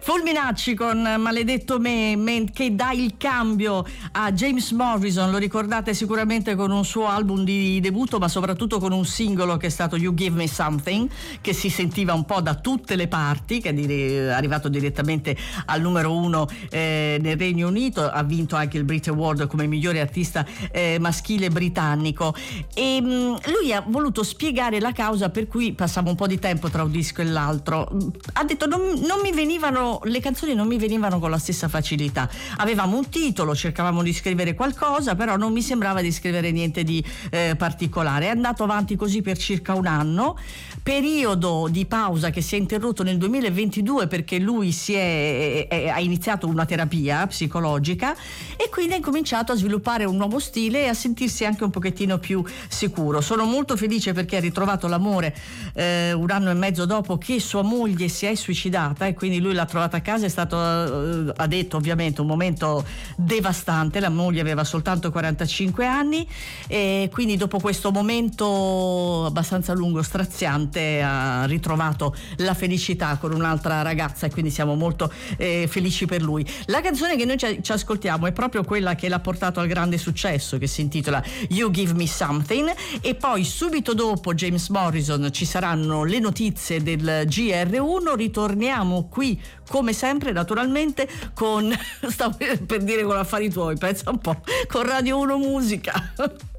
Fulminacci con Maledetto me, che dà il cambio a James Morrison, lo ricordate sicuramente con un suo album di debutto, ma soprattutto con un singolo che è stato You Give Me Something, che si sentiva un po' da tutte le parti, che è arrivato direttamente al numero 1 nel Regno Unito, ha vinto anche il Brit Award come migliore artista maschile britannico, e lui ha voluto spiegare la causa per cui passava un po' di tempo tra un disco e l'altro. Ha detto non mi venivano, le canzoni non mi venivano con la stessa facilità, avevamo un titolo, cercavamo di scrivere qualcosa, però non mi sembrava di scrivere niente di particolare. È andato avanti così per circa un anno, periodo di pausa che si è interrotto nel 2022 perché lui ha iniziato una terapia psicologica e quindi ha incominciato a sviluppare un nuovo stile e a sentirsi anche un pochettino più sicuro. Sono molto felice perché ha ritrovato l'amore un anno e mezzo dopo che sua moglie si è suicidata, e quindi lui l'ha trovata a casa. È stato, ha detto, ovviamente un momento devastante. La moglie aveva soltanto 45 anni e quindi dopo questo momento abbastanza lungo, straziante, ha ritrovato la felicità con un'altra ragazza, e quindi siamo molto felici per lui. La canzone che noi ci ascoltiamo è proprio quella che l'ha portato al grande successo, che si intitola You Give Me Something, e poi subito dopo James Morrison ci saranno le notizie del GR1. Ritorniamo qui come sempre, naturalmente, con stavo per dire con Affari Tuoi, pensa un po', con Radio 1 Musica.